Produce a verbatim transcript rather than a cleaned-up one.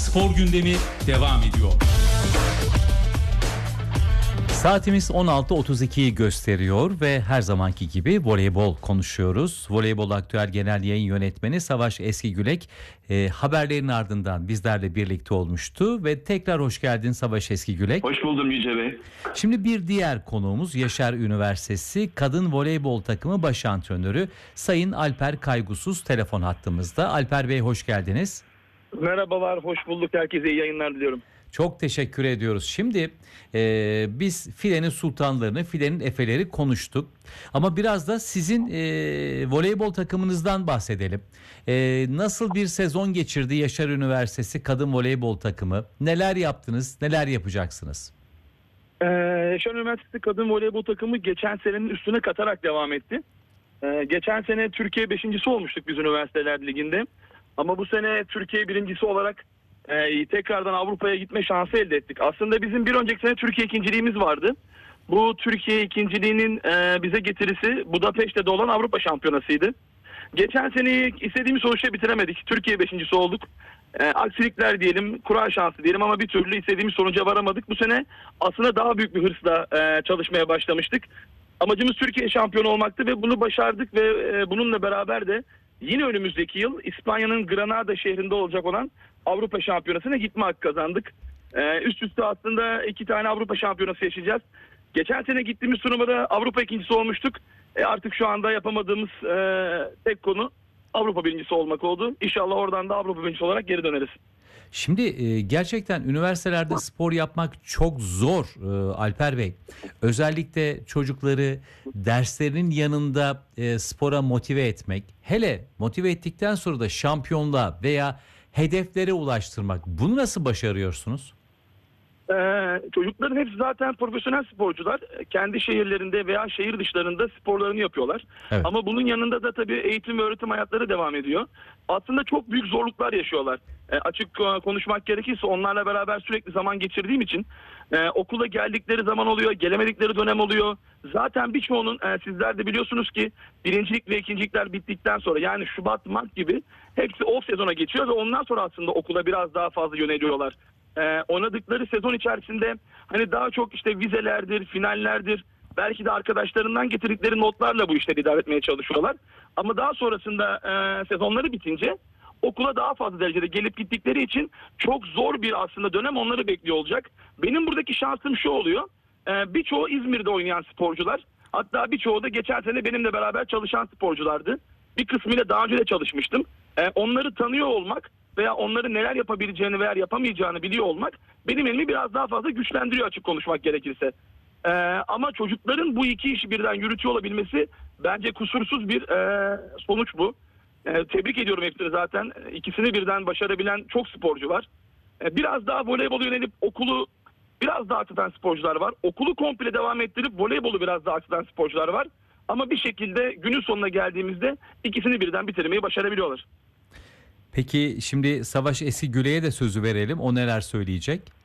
Spor gündemi devam ediyor. Saatimiz on altı otuz ikiyi gösteriyor ve her zamanki gibi voleybol konuşuyoruz. Voleybol Aktüel Genel Yayın Yönetmeni Savaş Eskigülek e, haberlerin ardından bizlerle birlikte olmuştu ve tekrar hoş geldin Savaş Eskigülek. Hoş buldum Yüce Bey. Şimdi bir diğer konuğumuz Yaşar Üniversitesi Kadın Voleybol Takımı Baş Antrenörü Sayın Alper Kaygusuz telefon hattımızda. Alper Bey hoş geldiniz. Merhabalar, hoş bulduk. Herkese iyi yayınlar diliyorum. Çok teşekkür ediyoruz. Şimdi e, biz filenin sultanlarını, filenin efeleri konuştuk. Ama biraz da sizin e, voleybol takımınızdan bahsedelim. E, nasıl bir sezon geçirdi Yaşar Üniversitesi Kadın Voleybol Takımı? Neler yaptınız, neler yapacaksınız? Ee, Yaşar Üniversitesi Kadın Voleybol Takımı geçen senenin üstüne katarak devam etti. Ee, geçen sene Türkiye beşincisi olmuştuk biz Üniversiteler Ligi'nde. Ama bu sene Türkiye birincisi olarak Ee, tekrardan Avrupa'ya gitme şansı elde ettik. Aslında bizim bir önceki sene Türkiye ikinciliğimiz vardı. Bu Türkiye ikinciliğinin e, bize getirisi Budapeşte'de olan Avrupa şampiyonasıydı. Geçen seneyi istediğimiz sonuçta bitiremedik. Türkiye beşincisi olduk. E, aksilikler diyelim, kura şansı diyelim ama bir türlü istediğimiz sonuca varamadık. Bu sene aslında daha büyük bir hırsla e, çalışmaya başlamıştık. Amacımız Türkiye şampiyonu olmaktı ve bunu başardık ve e, bununla beraber de yine önümüzdeki yıl İspanya'nın Granada şehrinde olacak olan Avrupa Şampiyonası'na gitme hakkı kazandık. Ee, üst üste aslında iki tane Avrupa Şampiyonası yaşayacağız. Geçen sene gittiğimiz turnuvada Avrupa ikincisi olmuştuk. E artık şu anda yapamadığımız e, tek konu Avrupa birincisi olmak oldu. İnşallah oradan da Avrupa birincisi olarak geri döneriz. Şimdi e, gerçekten üniversitelerde spor yapmak çok zor e, Alper Bey. Özellikle çocukları derslerinin yanında e, spora motive etmek, hele motive ettikten sonra da şampiyonluğa veya hedeflere ulaştırmak. Bunu nasıl başarıyorsunuz? Ee, çocukların hepsi zaten profesyonel sporcular. Kendi şehirlerinde veya şehir dışlarında sporlarını yapıyorlar. Evet. Ama bunun yanında da tabii eğitim ve öğretim hayatları devam ediyor. Aslında çok büyük zorluklar yaşıyorlar. E, açık konuşmak gerekirse onlarla beraber sürekli zaman geçirdiğim için e, okula geldikleri zaman oluyor, gelemedikleri dönem oluyor. Zaten birçoğunun e, sizler de biliyorsunuz ki birincilik ve ikincilikler bittikten sonra yani Şubat, Mart gibi hepsi off sezona geçiyor ve ondan sonra aslında okula biraz daha fazla yöneliyorlar. Ee, oynadıkları sezon içerisinde hani daha çok işte vizelerdir, finallerdir, belki de arkadaşlarından getirdikleri notlarla bu işleri idare etmeye çalışıyorlar. Ama daha sonrasında e, sezonları bitince okula daha fazla derecede gelip gittikleri için çok zor bir aslında dönem onları bekliyor olacak. Benim buradaki şansım şu oluyor, e, birçoğu İzmir'de oynayan sporcular, hatta birçoğu da geçen sene benimle beraber çalışan sporculardı. Bir kısmıyla daha önce de çalışmıştım. E, onları tanıyor olmak veya onların neler yapabileceğini veya yapamayacağını biliyor olmak benim elimi biraz daha fazla güçlendiriyor açık konuşmak gerekirse. Ee, ama çocukların bu iki işi birden yürütüyor olabilmesi bence kusursuz bir e, sonuç bu. E, tebrik ediyorum hepsini zaten. İkisini birden başarabilen çok sporcu var. E, biraz daha voleybolu yönelip okulu biraz daha aksadan sporcular var. Okulu komple devam ettirip voleybolu biraz daha aksadan sporcular var. Ama bir şekilde günün sonuna geldiğimizde ikisini birden bitirmeyi başarabiliyorlar. Peki şimdi Savaş Eskigülek'e de sözü verelim. O neler söyleyecek?